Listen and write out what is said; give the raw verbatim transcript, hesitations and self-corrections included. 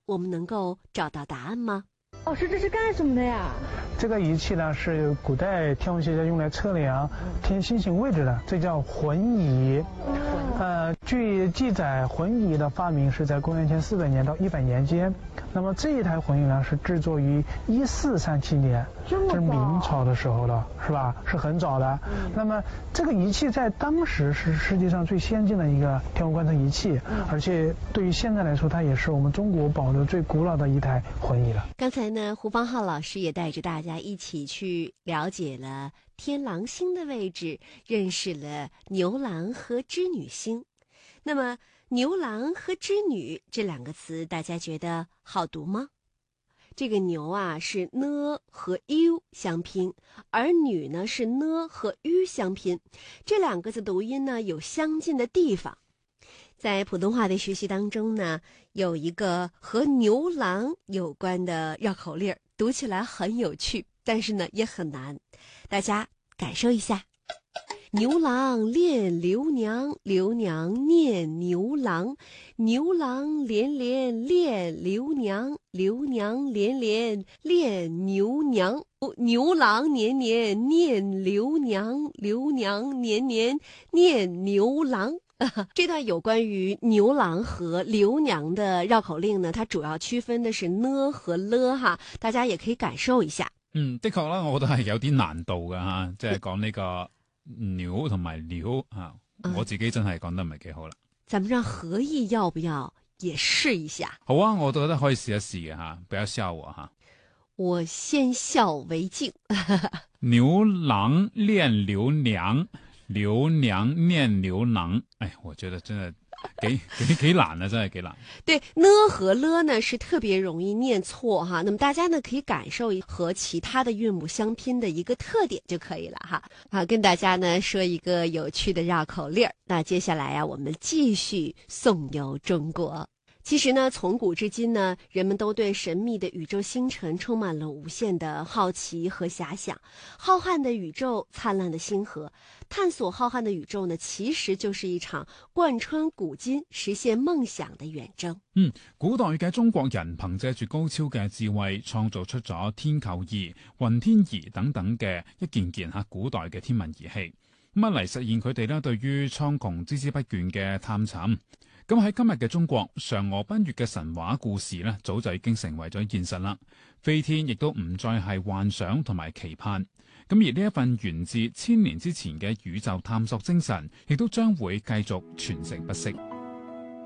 我们能够找到答案吗？ 老师，这是干什么的呀？ 这个仪器呢是古代天文学家用来测量天星星位置的，这叫浑仪。呃，据记载，浑仪的发明是在公元前四百年到一百年间。那么这一台浑仪呢是制作于一四三七年，这是明朝的时候了，是吧？是很早的。嗯、那么这个仪器在当时是世界上最先进的一个天文观测仪器，嗯、而且对于现在来说，它也是我们中国保留最古老的一台浑仪了。 刚才呢，胡方浩老师也带着大家一起去了解了天狼星的位置，认识了牛郎和织女星。那么牛郎和织女这两个词大家觉得好读吗？这个牛啊是呢和 u 相拼，而女呢是呢和 u 相拼，这两个字读音呢有相近的地方。在普通话的学习当中呢，有一个和牛郎有关的绕口令，读起来很有趣，但是呢也很难，大家感受一下。牛郎恋刘娘，刘娘念牛郎，牛郎连连恋刘娘，刘娘连连恋牛娘，牛郎年年念刘娘，刘娘年年念牛郎。这段有关于牛郎和刘娘的绕口令呢，它主要区分的是呢和了哈，大家也可以感受一下。 嗯，的確啦，我覺得係有啲難度嘅嚇，即係講呢個牛同埋料啊，我自己真係講得唔係幾好啦。 咱們讓何毅要不要也試一下？ 好啊，我覺得可以試一試嘅嚇，不要笑我嚇。 我先笑為敬。 牛郎戀劉娘，劉娘念牛郎，哎，我覺得真的幾幾幾難啊，真係幾難。 對，呢和了呢是特別容易念錯哈，那麼大家呢可以感受和其他的韻母相拼的一個特點就可以了哈。好，跟大家呢說一個有趣的繞口令，那接下來啊，我們繼續頌遊中國。其實呢，從古至今呢，人們都對神秘的宇宙星辰充滿了無限的好奇和遐想。浩瀚的宇宙，燦爛的星河，探索浩瀚的宇宙呢，其實就是一場貫穿古今、實現夢想的遠征。 嗯，古代嘅中國人憑借住高超嘅智慧，創造出咗天球儀、雲天儀等等嘅一件件嚇古代嘅天文儀器，咁啊嚟實現佢哋咧對於蒼穹孜孜不倦嘅探尋。咁喺今日嘅中國，嫦娥奔月嘅神話故事呢，早就已經成為咗現實啦。飛天亦都唔再係幻想同埋期盼。咁而呢一份源自千年之前嘅宇宙探索精神，亦都將會繼續傳承不息。